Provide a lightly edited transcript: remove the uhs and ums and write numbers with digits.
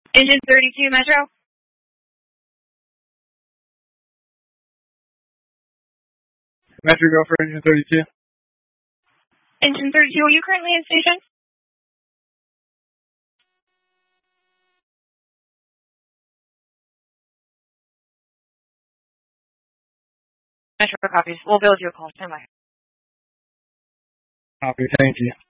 Engine 32, Metro. Metro, go for engine 32. Engine 32, are you currently in station? Metro copies. We'll build you a call. Stand by. Copy, thank you.